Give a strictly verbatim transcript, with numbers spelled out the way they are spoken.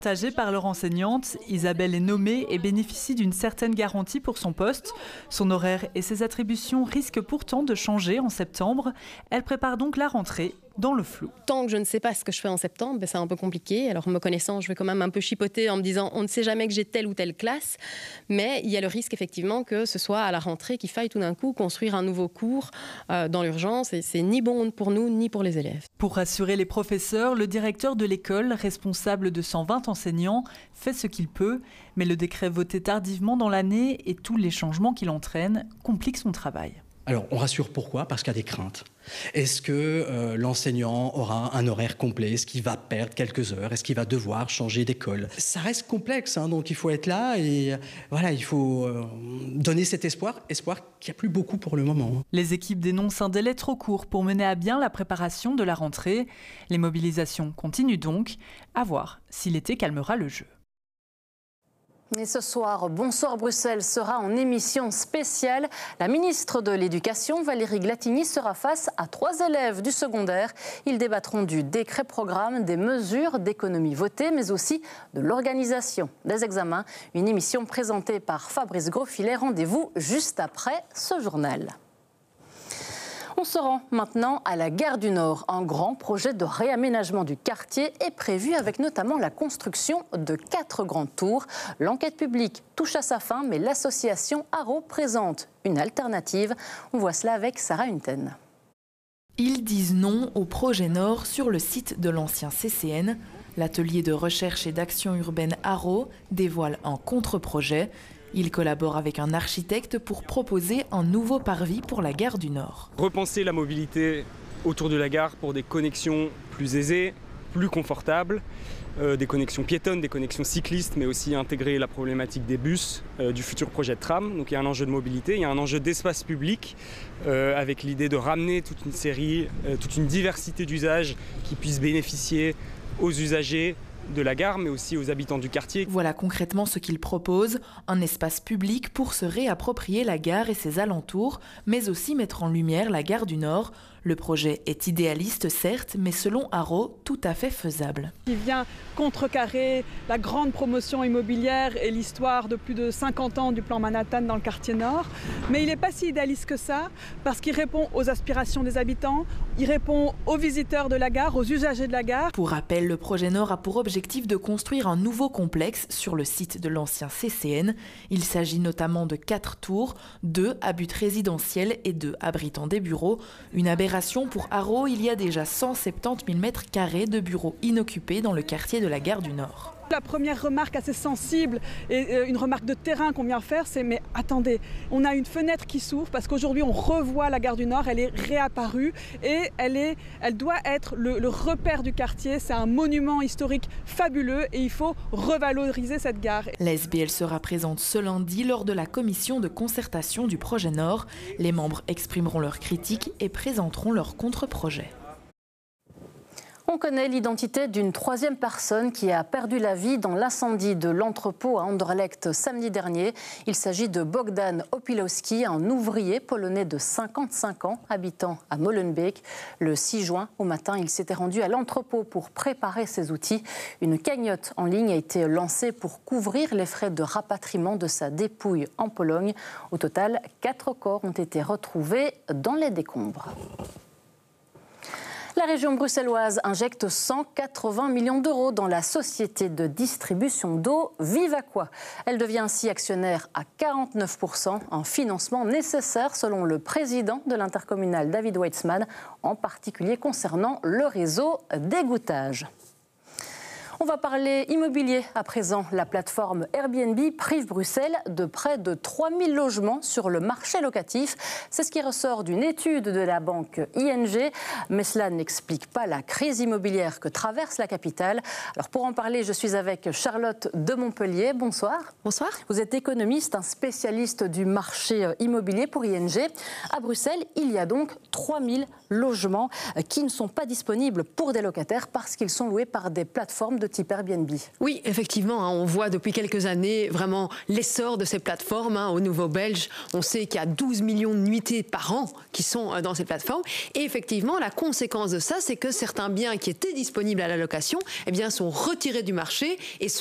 Partagée par leur enseignante, Isabelle est nommée et bénéficie d'une certaine garantie pour son poste. Son horaire et ses attributions risquent pourtant de changer en septembre. Elle prépare donc la rentrée dans le flou. Tant que je ne sais pas ce que je fais en septembre, ben c'est un peu compliqué. Alors me connaissant, je vais quand même un peu chipoter en me disant on ne sait jamais que j'ai telle ou telle classe. Mais il y a le risque effectivement que ce soit à la rentrée qu'il faille tout d'un coup construire un nouveau cours euh, dans l'urgence. Et c'est ni bon pour nous ni pour les élèves. Pour rassurer les professeurs, le directeur de l'école, responsable de cent vingt enseignants, fait ce qu'il peut. Mais le décret voté tardivement dans l'année et tous les changements qu'il entraîne compliquent son travail. Alors, on rassure pourquoi ? Parce qu'il y a des craintes. Est-ce que euh, l'enseignant aura un horaire complet ? Est-ce qu'il va perdre quelques heures ? Est-ce qu'il va devoir changer d'école ? Ça reste complexe, hein, donc il faut être là et euh, voilà, il faut euh, donner cet espoir, espoir qu'il n'y a plus beaucoup pour le moment. Les équipes dénoncent un délai trop court pour mener à bien la préparation de la rentrée. Les mobilisations continuent donc. À voir si l'été calmera le jeu. Et ce soir, Bonsoir Bruxelles sera en émission spéciale. La ministre de l'Éducation, Valérie Glatigny, sera face à trois élèves du secondaire. Ils débattront du décret-programme, des mesures d'économie votées, mais aussi de l'organisation des examens. Une émission présentée par Fabrice Grosfilet. Rendez-vous juste après ce journal. On se rend maintenant à la gare du Nord. Un grand projet de réaménagement du quartier est prévu avec notamment la construction de quatre grandes tours. L'enquête publique touche à sa fin, mais l'association Arro présente une alternative. On voit cela avec Sarah Hunten. Ils disent non au projet Nord sur le site de l'ancien C C N. L'atelier de recherche et d'action urbaine Arro dévoile un contre-projet. Il collabore avec un architecte pour proposer un nouveau parvis pour la gare du Nord. Repenser la mobilité autour de la gare pour des connexions plus aisées, plus confortables, euh, des connexions piétonnes, des connexions cyclistes, mais aussi intégrer la problématique des bus, euh, du futur projet de tram. Donc il y a un enjeu de mobilité, il y a un enjeu d'espace public, euh, avec l'idée de ramener toute une série, euh, toute une diversité d'usages qui puissent bénéficier aux usagers de la gare, mais aussi aux habitants du quartier. Voilà concrètement ce qu'il propose, un espace public pour se réapproprier la gare et ses alentours, mais aussi mettre en lumière la gare du Nord. Le projet est idéaliste certes, mais selon Arro, tout à fait faisable. Il vient contrecarrer la grande promotion immobilière et l'histoire de plus de cinquante ans du plan Manhattan dans le quartier Nord. Mais il n'est pas si idéaliste que ça, parce qu'il répond aux aspirations des habitants, il répond aux visiteurs de la gare, aux usagers de la gare. Pour rappel, le projet Nord a pour objectif de construire un nouveau complexe sur le site de l'ancien C C N. Il s'agit notamment de quatre tours, deux à but résidentiel et deux abritant des bureaux. Une aberration pour Arro, il y a déjà cent soixante-dix mille mètres carrés de bureaux inoccupés dans le quartier de la gare du Nord. La première remarque assez sensible et une remarque de terrain qu'on vient faire, c'est mais attendez, on a une fenêtre qui s'ouvre parce qu'aujourd'hui on revoit la gare du Nord, elle est réapparue et elle, est, elle doit être le, le repère du quartier. C'est un monument historique fabuleux et il faut revaloriser cette gare. La S B L sera présente ce lundi lors de la commission de concertation du projet Nord. Les membres exprimeront leurs critiques et présenteront leurs contre-projets. On connaît l'identité d'une troisième personne qui a perdu la vie dans l'incendie de l'entrepôt à Anderlecht samedi dernier. Il s'agit de Bogdan Opilowski, un ouvrier polonais de cinquante-cinq ans, habitant à Molenbeek. Le six juin, au matin, il s'était rendu à l'entrepôt pour préparer ses outils. Une cagnotte en ligne a été lancée pour couvrir les frais de rapatriement de sa dépouille en Pologne. Au total, quatre corps ont été retrouvés dans les décombres. La région bruxelloise injecte cent quatre-vingts millions d'euros dans la société de distribution d'eau Vivaqua. Elle devient ainsi actionnaire à quarante-neuf pour cent, un financement nécessaire selon le président de l'intercommunal David Weitzman, en particulier concernant le réseau d'égouttage. On va parler immobilier à présent. La plateforme Airbnb prive Bruxelles de près de trois mille logements sur le marché locatif. C'est ce qui ressort d'une étude de la banque I N G. Mais cela n'explique pas la crise immobilière que traverse la capitale. Alors pour en parler, je suis avec Charlotte de Montpellier. Bonsoir. Bonsoir. Vous êtes économiste, un spécialiste du marché immobilier pour I N G. À Bruxelles, il y a donc trois mille logements qui ne sont pas disponibles pour des locataires parce qu'ils sont loués par des plateformes de type Airbnb. Oui, effectivement, hein, on voit depuis quelques années vraiment l'essor de ces plateformes. Hein, au niveau belge, on sait qu'il y a douze millions de nuitées par an qui sont euh, dans ces plateformes. Et effectivement, la conséquence de ça, c'est que certains biens qui étaient disponibles à la location, eh bien, sont retirés du marché et